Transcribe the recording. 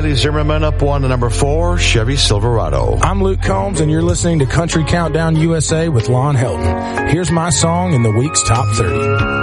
Haley Zimmerman up 1 to number 4, Chevy Silverado. I'm Luke Combs, and you're listening to Country Countdown USA with Lon Helton. Here's my song in the week's top 30.